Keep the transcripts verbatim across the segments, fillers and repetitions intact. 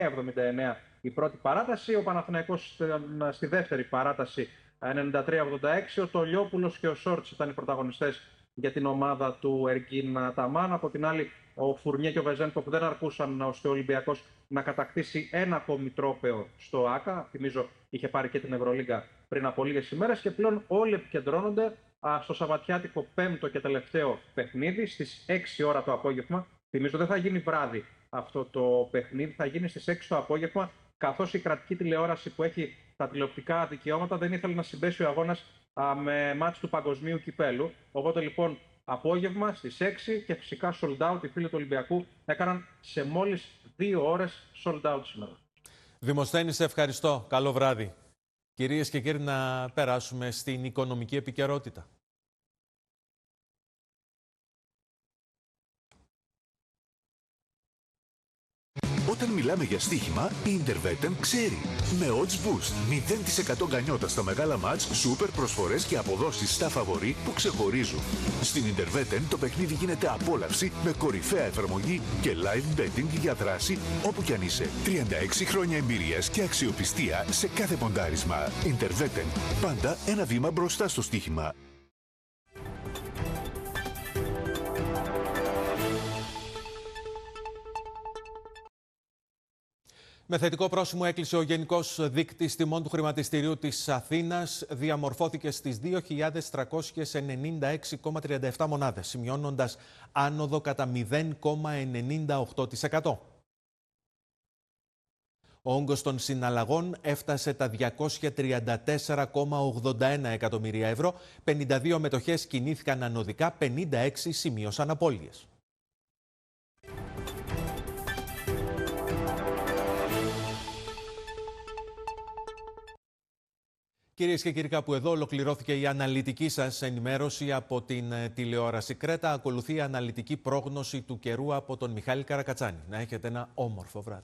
εβδομήντα εννέα η πρώτη παράταση, ο Παναθηναϊκός στη δεύτερη παράταση ενενήντα τρία ογδόντα έξι. Ο Τολιόπουλος και ο Σόρτς ήταν οι πρωταγωνιστές για την ομάδα του Εργκίν Ταμάν. Από την άλλη, ο Φουρνιέ και ο Βεζένκοφ δεν αρκούσαν ώστε ο Ολυμπιακός να κατακτήσει ένα ακόμη τρόπαιο στο ΆΚΑ. Θυμίζω, είχε πάρει και την Ευρωλίγκα πριν από λίγες ημέρες και πλέον όλοι επικεντρώνονται στο σαββατιάτικο πέμπτο και τελευταίο παιχνίδι στις έξι ώρα το απόγευμα. Θυμίζω, δεν θα γίνει βράδυ αυτό το παιχνίδι, θα γίνει στις έξι το απόγευμα, καθώς η κρατική τηλεόραση που έχει τα τηλεοπτικά δικαιώματα δεν ήθελε να συμπέσει ο αγώνας α, με μάτς του Παγκοσμίου Κυπέλου. Οπότε λοιπόν απόγευμα στις έξι και φυσικά sold out. Οι φίλοι του Ολυμπιακού έκαναν σε μόλις δύο ώρες sold out σήμερα. Δημοσθένη, σε ευχαριστώ. Καλό βράδυ. Κυρίες και κύριοι, να περάσουμε στην οικονομική επικαιρότητα. Όταν μιλάμε για στοίχημα, η Intervetem ξέρει. Με Odds Boost, μηδέν τοις εκατό γκανιότα στα μεγάλα μάτς, σούπερ προσφορές και αποδόσεις στα φαβορί που ξεχωρίζουν. Στην Intervetem το παιχνίδι γίνεται απόλαυση με κορυφαία εφαρμογή και live betting για δράση όπου κι αν είσαι. τριάντα έξι χρόνια εμπειρίας και αξιοπιστία σε κάθε ποντάρισμα. Intervetem, πάντα ένα βήμα μπροστά στο στοίχημα. Με θετικό πρόσημο έκλεισε ο Γενικός Δείκτης Τιμών του Χρηματιστηρίου της Αθήνας. Διαμορφώθηκε στις δύο χιλιάδες τριακόσιες ενενήντα έξι κόμμα τριάντα επτά μονάδες, σημειώνοντας άνοδο κατά μηδέν κόμμα ενενήντα οκτώ τοις εκατό. Ο όγκος των συναλλαγών έφτασε τα διακόσια τριάντα τέσσερα κόμμα ογδόντα ένα εκατομμύρια ευρώ. πενήντα δύο μετοχές κινήθηκαν ανωδικά, πενήντα έξι σημείωσαν απώλειες. Κυρίες και κύριοι, κάπου εδώ ολοκληρώθηκε η αναλυτική σας ενημέρωση από την τηλεόραση Κρέτα. Ακολουθεί η αναλυτική πρόγνωση του καιρού από τον Μιχάλη Καρακατσάνη. Να έχετε ένα όμορφο βράδυ.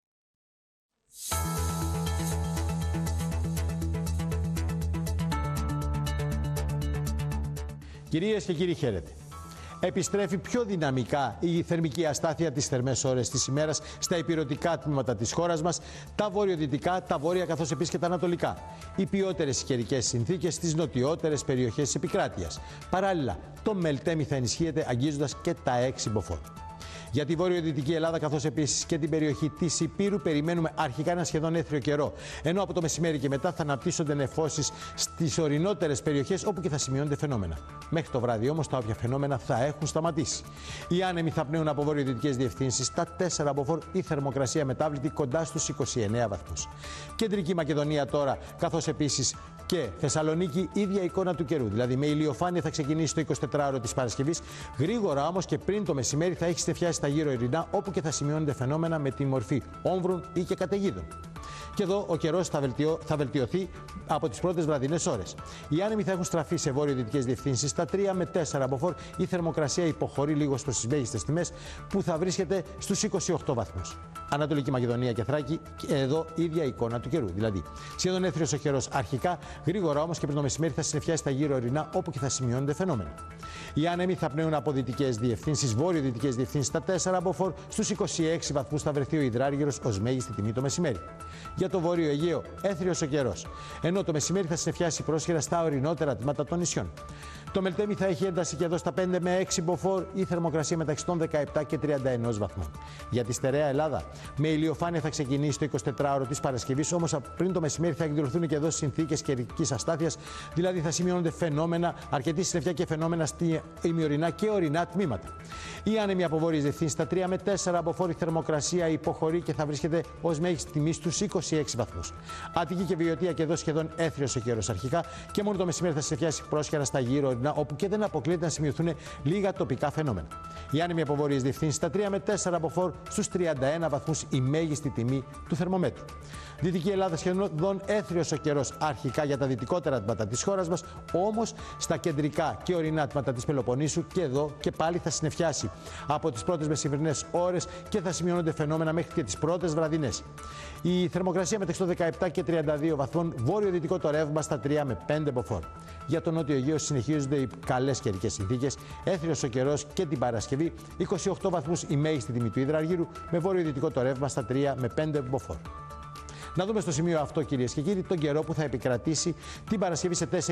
Κυρίες και κύριοι, χαίρετε. Επιστρέφει πιο δυναμικά η θερμική αστάθεια τις θερμές ώρες της ημέρας στα ηπειρωτικά τμήματα της χώρας μας, τα βορειοδυτικά, τα βόρεια καθώς επίσης και τα ανατολικά. Οι ποιότερες καιρικές συνθήκες στις νοτιότερες περιοχές της επικράτειας. Παράλληλα, το Μελτέμι θα ενισχύεται αγγίζοντας και τα έξι μποφόρ. Για τη βορειοδυτική Ελλάδα, καθώς επίσης και την περιοχή της Ηπείρου, περιμένουμε αρχικά ένα σχεδόν έθριο καιρό. Ενώ από το μεσημέρι και μετά θα αναπτύσσονται νεφώσεις στις ορεινότερες περιοχές, όπου και θα σημειώνονται φαινόμενα. Μέχρι το βράδυ όμως τα όποια φαινόμενα θα έχουν σταματήσει. Οι άνεμοι θα πνέουν από βορειοδυτικές διευθύνσεις στα τέσσερα μποφόρ, η θερμοκρασία μετάβλητη κοντά στους είκοσι εννέα βαθμούς. Κεντρική Μακεδονία τώρα, καθώς επίσης και Θεσσαλονίκη, ίδια εικόνα του καιρού. Δηλαδή με ηλιοφάνεια θα ξεκινήσει το εικοσιτετράωρο της Παρασκευής. Γρήγορα όμως και πριν το μεσημέρι θα έχει στεφιάσει στα γύρω ειρηνά, όπου και θα σημειώνονται φαινόμενα με τη μορφή όμβρων ή και καταιγίδων. Και εδώ ο καιρός θα, βελτιω... θα βελτιωθεί από τις πρώτες βραδινές ώρες. Οι άνεμοι θα έχουν στραφεί σε βορειοδυτικές διευθύνσεις στα τρία με τέσσερα μποφόρ. Η θερμοκρασία υποχωρεί λίγο προς τις μέγιστες τιμές, που θα βρίσκεται στους είκοσι οκτώ βαθμούς. Ανατολική Μακεδονία και Θράκη, και εδώ ίδια εικόνα του καιρού. Δηλαδή, σχεδόν έθριος ο καιρός αρχικά, γρήγορα όμως και πριν το μεσημέρι θα συννεφιάσει τα γύρω ορεινά, όπου και θα σημειώνονται φαινόμενα. Οι άνεμοι θα πνέουν από δυτικές διευθύνσεις, βορειοδυτικές διευθύνσεις στα τέσσερα μποφόρ, στους είκοσι έξι βαθμούς θα βρεθεί ο υδράργυρος ως μέγιστη τιμή το μεσημέρι. Για το Βόρειο Αιγαίο, έθριος ο καιρός. Ενώ το μεσημέρι θα συννεφιάσει πρόσχερα στα ορεινότερα τμήματα των νησιών. Το Μελτέμι θα έχει ένταση και εδώ στα πέντε με έξι μποφόρ, η θερμοκρασία μεταξύ των δεκαεπτά και τριάντα ένα βαθμών. Για τη στερεά Ελλάδα, με ηλιοφάνεια θα ξεκινήσει το εικοσιτετράωρο της Παρασκευής, όμως πριν το μεσημέρι θα εκδηλωθούν και εδώ συνθήκες καιρικής αστάθειας, δηλαδή θα σημειώνονται φαινόμενα, αρκετή συννεφιά και φαινόμενα στη ημιορεινά και ορεινά τμήματα. Οι άνεμοι από βόρειες διευθύνσεις στα τρία με τέσσερα μποφόρ, η θερμοκρασία υποχωρεί και θα βρίσκεται ως μέγιστη τιμή στους είκοσι έξι βαθμούς. Αττική και Βιωτία και εδώ σχεδόν έθριος ο καιρός αρχικά, και μόνο το μεσημέρι θα συννεφιάσει πρόσχερα στα γύρω ορεινά, όπου και δεν αποκλείεται να σημειωθούν λίγα τοπικά φαινόμενα. Οι άνεμοι από βόρειες διευθύνσεις στα τρία με τέσσερα μποφόρ, στους τριάντα ένα βαθμούς η μέγιστη τιμή του θερμομέτρου. Δυτική Ελλάδα σχεδόν έθριος ο καιρός αρχικά για τα δυτικότερα τμήματα της χώρας μας, όμως στα κεντρικά και ορεινά τμήματα της Πελοποννήσου και εδώ και πάλι θα συννεφιάσει από τις πρώτες μεσημβρινές ώρες και θα σημειώνονται φαινόμενα μέχρι και τις πρώτες βραδινές. Η θερμοκρασία μεταξύ των δεκαεπτά και τριάντα δύο βαθμών, βόρειο-δυτικό το ρεύμα στα τρία με πέντε μποφόρ. Για τον Νότιο Αιγαίο συνεχίζονται οι καλές καιρικές συνθήκες, έθριος ο καιρός και την Παρασκευή, είκοσι οκτώ βαθμούς η μέγιστη τιμή του υδραργύρου, με βόρειο-δυτικό το το ρεύμα στα τρία με πέντε μποφόρ. Να δούμε στο σημείο αυτό, κυρίες και κύριοι, τον καιρό που θα επικρατήσει την Παρασκευή σε τέσσερις